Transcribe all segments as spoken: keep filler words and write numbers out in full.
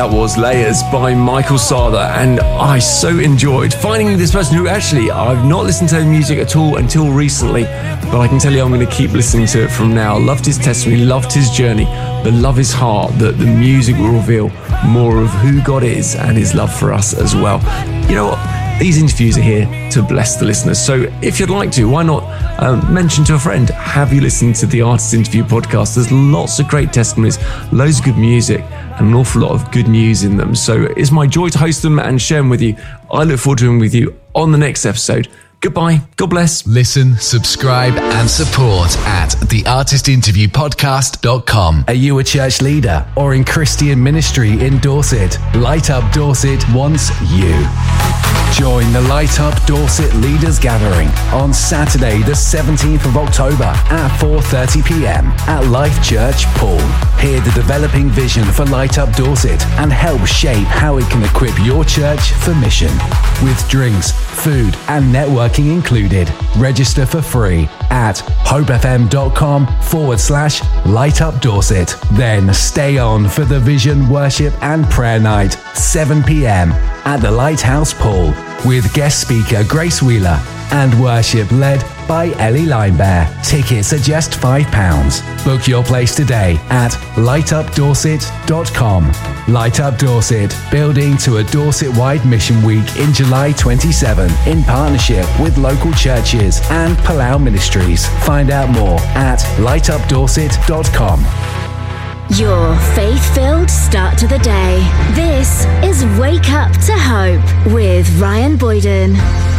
that was Layers by Michael Sada, and I so enjoyed finding this person who actually I've not listened to their music at all until recently, but I can tell you I'm going to keep listening to it from now. Loved his testimony, loved his journey, but love his heart that the music will reveal more of who God is and his love for us as well. You know what? These interviews are here to bless the listeners. So if you'd like to, why not um, mention to a friend, have you listened to the Artist Interview podcast? There's lots of great testimonies, loads of good music, and an awful lot of good news in them. So it's my joy to host them and share them with you. I look forward to them with you on the next episode. Goodbye. God bless. Listen, subscribe, and support at the artist interview podcast dot com. Are you a church leader or in Christian ministry in Dorset? Light Up Dorset wants you. Join the Light Up Dorset Leaders Gathering on Saturday the seventeenth of October at four thirty p.m. at Life Church Poole. Hear the developing vision for Light Up Dorset and help shape how it can equip your church for mission. With drinks, food and networking included. Register for free at hopefm.com forward slash Light Up Dorset. Then stay on for the Vision Worship and Prayer Night, seven p.m. at the Lighthouse Poole, with guest speaker Grace Wheeler and worship led by Ellie Linebear. Tickets are just five pounds. Book your place today at light up dorset dot com. Light Up Dorset, building to a Dorset-wide mission week in July twenty-seventh in partnership with local churches and Palau Ministries. Find out more at light up dorset dot com. Your faith-filled start to the day. This is Wake Up to Hope with Ryan Boyden.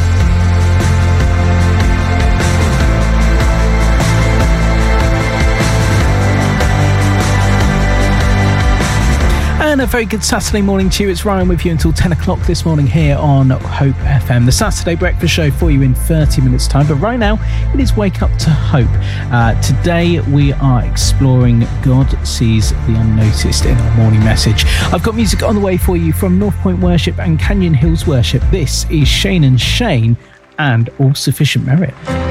And a very good Saturday morning to you. It's Ryan with you until ten o'clock this morning here on Hope F M, the Saturday breakfast show for you in thirty minutes time. But right now it is Wake Up to Hope. Uh, today we are exploring God Sees the Unnoticed in our morning message. I've got music on the way for you from North Point Worship and Canyon Hills Worship. This is Shane and Shane and All Sufficient Merit.